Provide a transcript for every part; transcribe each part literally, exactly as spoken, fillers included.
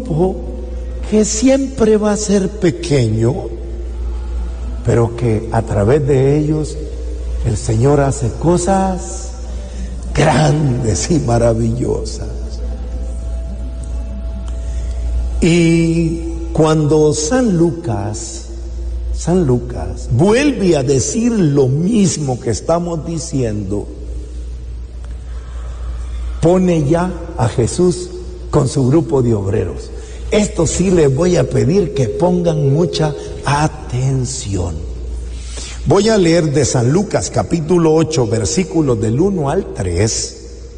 grupo que siempre va a ser pequeño, pero que a través de ellos el Señor hace cosas grandes y maravillosas. Y cuando San Lucas, San Lucas vuelve a decir lo mismo que estamos diciendo, pone ya a Jesús con su grupo de obreros. Esto sí les voy a pedir que pongan mucha atención. Voy a leer de San Lucas capítulo ocho, versículos del uno al tres.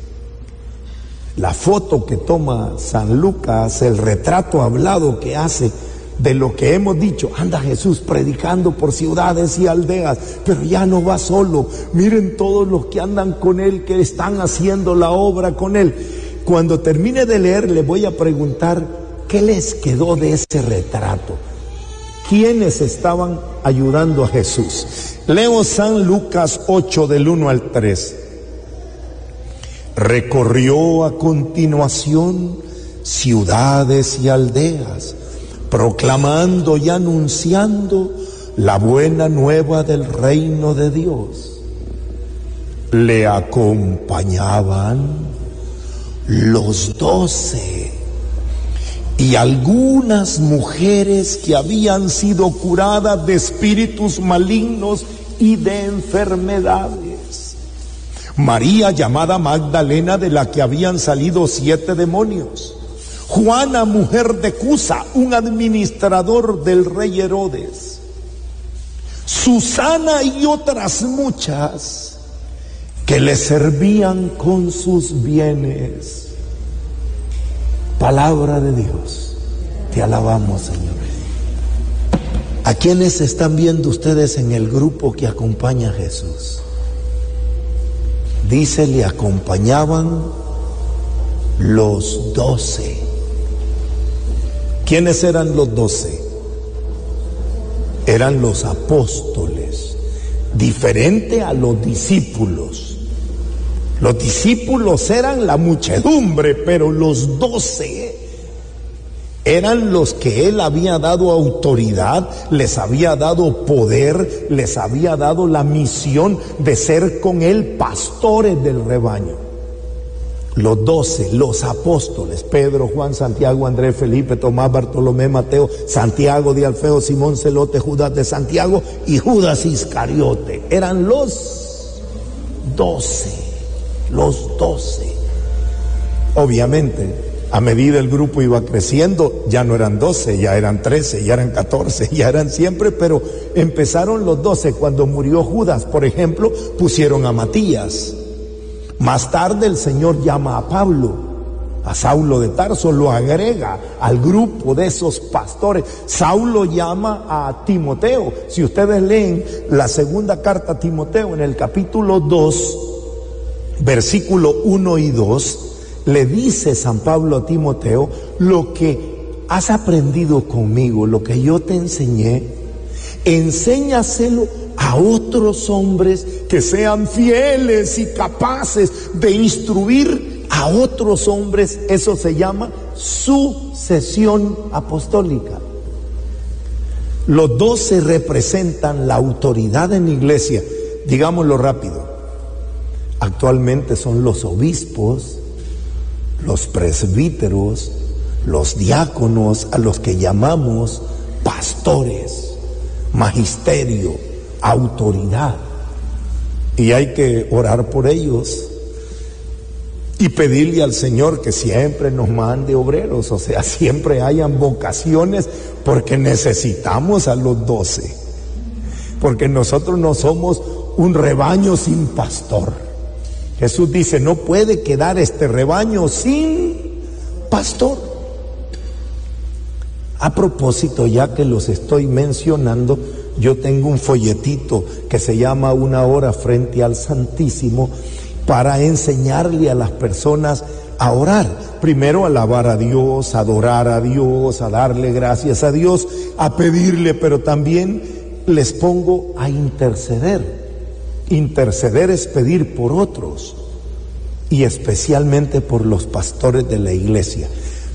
La foto que toma San Lucas, el retrato hablado que hace de lo que hemos dicho. Anda Jesús predicando por ciudades y aldeas, pero ya no va solo. Miren todos los que andan con él, que están haciendo la obra con él. Cuando termine de leer, le voy a preguntar qué les quedó de ese retrato. ¿Quiénes estaban ayudando a Jesús? Leo San Lucas ocho del uno al tres. Recorrió a continuación ciudades y aldeas, proclamando y anunciando la buena nueva del reino de Dios. Le acompañaban los doce y algunas mujeres que habían sido curadas de espíritus malignos y de enfermedades. María, llamada Magdalena, de la que habían salido siete demonios. Juana, mujer de Cusa, un administrador del rey Herodes. Susana y otras muchas que le servían con sus bienes. Palabra de Dios. Te alabamos, Señor. ¿A quiénes están viendo ustedes en el grupo que acompaña a Jesús? Dice, le acompañaban los doce. ¿Quiénes eran los doce? Eran los apóstoles, diferente a los discípulos. Los discípulos eran la muchedumbre, pero los doce eran los que él había dado autoridad, les había dado poder, les había dado la misión de ser con él pastores del rebaño. Los doce, los apóstoles: Pedro, Juan, Santiago, Andrés, Felipe, Tomás, Bartolomé, Mateo, Santiago de Alfeo, Simón Celote, Judas de Santiago y Judas Iscariote. Eran los doce, los doce. Obviamente, a medida el grupo iba creciendo, ya no eran doce, ya eran trece, ya eran catorce, ya eran siempre, pero empezaron los doce. Cuando murió Judas, por ejemplo, pusieron a Matías. Más tarde el Señor llama a Pablo, a Saulo de Tarso, lo agrega al grupo de esos pastores. Saulo llama a Timoteo. Si ustedes leen la segunda carta a Timoteo, en el capítulo dos, versículo uno y dos, le dice San Pablo a Timoteo: lo que has aprendido conmigo, lo que yo te enseñé, enséñaselo a otros hombres que sean fieles y capaces de instruir a otros hombres. Eso se llama sucesión apostólica. Los doce representan la autoridad en la iglesia. Digámoslo rápido. Actualmente son los obispos, los presbíteros, los diáconos, a los que llamamos pastores, magisterio, autoridad. Y hay que orar por ellos y pedirle al Señor que siempre nos mande obreros, o sea, siempre hayan vocaciones, porque necesitamos a los doce, porque nosotros no somos un rebaño sin pastor. Jesús dice: no puede quedar este rebaño sin pastor. A propósito, ya que los estoy mencionando, yo tengo un folletito que se llama Una hora frente al Santísimo, para enseñarle a las personas a orar. Primero, a alabar a Dios, a adorar a Dios, a darle gracias a Dios, a pedirle, pero también les pongo a interceder. Interceder es pedir por otros, y especialmente por los pastores de la iglesia.